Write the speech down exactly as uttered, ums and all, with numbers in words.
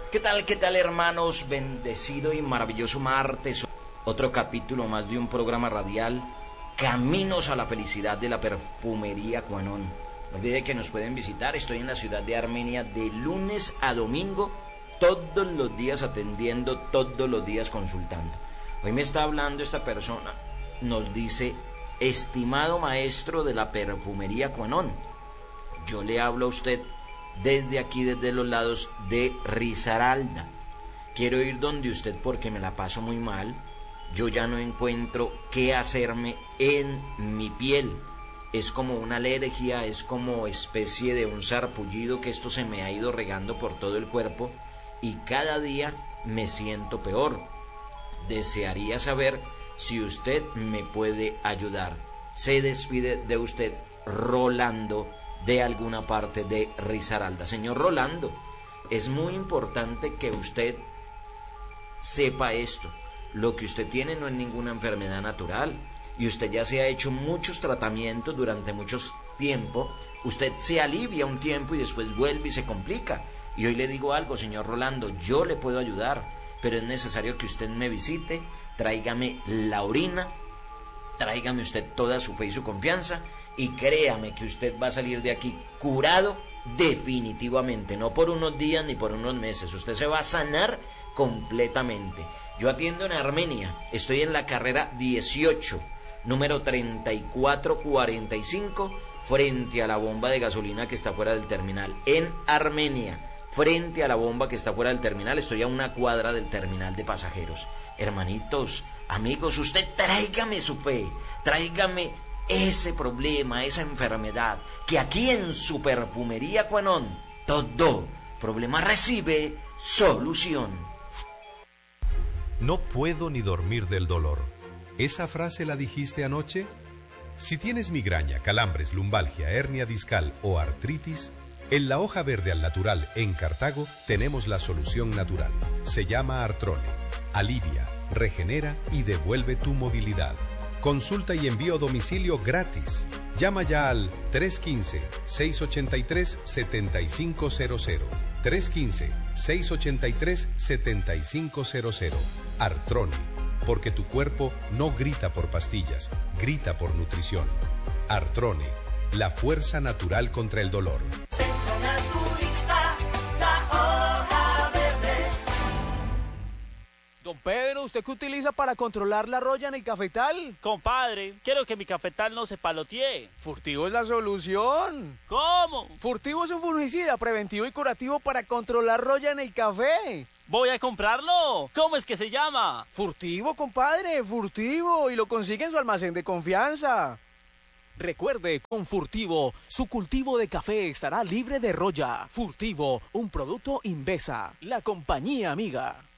¿Qué tal, qué tal, hermanos? Bendecido y maravilloso martes. Otro capítulo más de un programa radial, Caminos a la Felicidad de la Perfumería Cuanón. No olvide que nos pueden visitar. Estoy en la ciudad de Armenia de lunes a domingo, todos los días atendiendo, todos los días consultando. Hoy me está hablando esta persona, nos dice: estimado maestro de la Perfumería Cuanón, yo le hablo a usted desde aquí, desde los lados de Risaralda. Quiero ir donde usted porque me la paso muy mal. Yo ya no encuentro qué hacerme en mi piel. Es como una alergia, es como especie de un sarpullido que esto se me ha ido regando por todo el cuerpo y cada día me siento peor. Desearía saber si usted me puede ayudar. Se despide de usted Rolando, de alguna parte de Risaralda. Señor Rolando, es muy importante que usted sepa esto. Lo que usted tiene no es ninguna enfermedad natural y usted ya se ha hecho muchos tratamientos durante mucho tiempo. Usted se alivia un tiempo y después vuelve y se complica. Y hoy le digo algo, señor Rolando, yo le puedo ayudar, pero es necesario que usted me visite, tráigame la orina, tráigame usted toda su fe y su confianza, y créame que usted va a salir de aquí curado definitivamente, no por unos días ni por unos meses. Usted se va a sanar completamente. Yo atiendo en Armenia, estoy en la carrera dieciocho, número treinta y cuatro cuarenta y cinco, frente a la bomba de gasolina que está fuera del terminal. En Armenia, frente a la bomba que está fuera del terminal, estoy a una cuadra del terminal de pasajeros. Hermanitos, amigos, usted tráigame su fe, tráigame ese problema, esa enfermedad, que aquí en su Perfumería Cuanón, todo problema recibe solución. No puedo ni dormir del dolor. ¿Esa frase la dijiste anoche? Si tienes migraña, calambres, lumbalgia, hernia discal o artritis, en la hoja verde al natural en Cartago tenemos la solución natural. Se llama Artrone. Alivia, regenera y devuelve tu movilidad. Consulta y envío a domicilio gratis. Llama ya al tres uno cinco, seis ocho tres, siete cinco cero cero. tres uno cinco, seis ocho tres, siete cinco cero cero. Artrone, porque tu cuerpo no grita por pastillas, grita por nutrición. Artrone, la fuerza natural contra el dolor. Centro Naturista, la hoja verde. Don Pedro, ¿usted qué utiliza para controlar la roya en el cafetal? Compadre, quiero que mi cafetal no se palotee. Furtivo es la solución. ¿Cómo? Furtivo es un fungicida preventivo y curativo para controlar roya en el café. Voy a comprarlo. ¿Cómo es que se llama? Furtivo, compadre, Furtivo. Y lo consigue en su almacén de confianza. Recuerde, con Furtivo, su cultivo de café estará libre de roya. Furtivo, un producto Invesa, la compañía amiga.